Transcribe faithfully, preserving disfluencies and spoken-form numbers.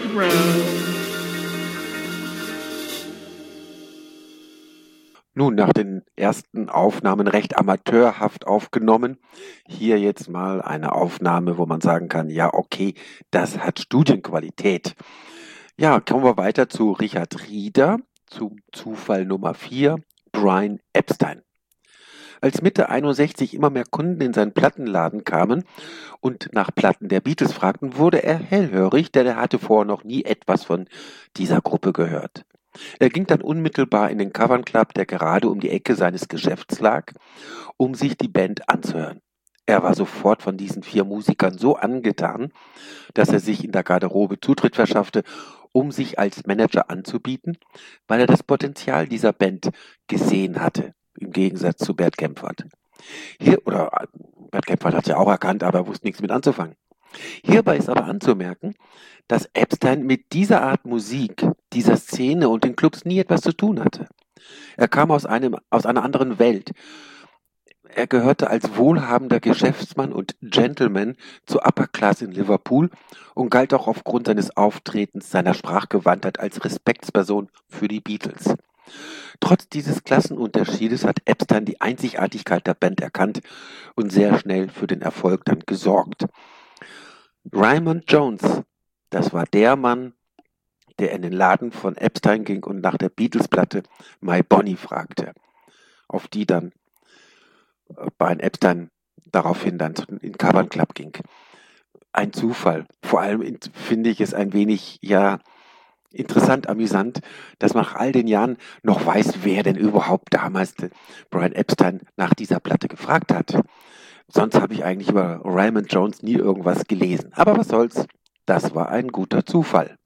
Nun, nach den ersten Aufnahmen recht amateurhaft aufgenommen. Hier jetzt mal eine Aufnahme, wo man sagen kann, ja, okay, das hat Studienqualität. Ja, kommen wir weiter zu Richard Rieder, zu Zufall Nummer vier, Brian Epstein. Als Mitte einundsechzig immer mehr Kunden in seinen Plattenladen kamen und nach Platten der Beatles fragten, wurde er hellhörig, denn er hatte vorher noch nie etwas von dieser Gruppe gehört. Er ging dann unmittelbar in den Cavern Club, der gerade um die Ecke seines Geschäfts lag, um sich die Band anzuhören. Er war sofort von diesen vier Musikern so angetan, dass er sich in der Garderobe Zutritt verschaffte, um sich als Manager anzubieten, weil er das Potenzial dieser Band gesehen hatte, im Gegensatz zu Bert Kaempfert. Hier, oder Bert Kaempfert hat es ja auch erkannt, aber er wusste nichts mit anzufangen. Hierbei ist aber anzumerken, dass Epstein mit dieser Art Musik, dieser Szene und den Clubs nie etwas zu tun hatte. Er kam aus einem, aus einer anderen Welt. Er gehörte als wohlhabender Geschäftsmann und Gentleman zur Upper Class in Liverpool und galt auch aufgrund seines Auftretens, seiner Sprachgewandtheit als Respektsperson für die Beatles. Trotz dieses Klassenunterschiedes hat Epstein die Einzigartigkeit der Band erkannt und sehr schnell für den Erfolg dann gesorgt. Raymond Jones, das war der Mann, der in den Laden von Epstein ging und nach der Beatles-Platte My Bonnie fragte, auf die dann Brian Epstein daraufhin dann in den Cavern Club ging. Ein Zufall. Vor allem finde ich es ein wenig, ja, interessant, amüsant, dass man nach all den Jahren noch weiß, wer denn überhaupt damals Brian Epstein nach dieser Platte gefragt hat. Sonst habe ich eigentlich über Raymond Jones nie irgendwas gelesen. Aber was soll's, das war ein guter Zufall.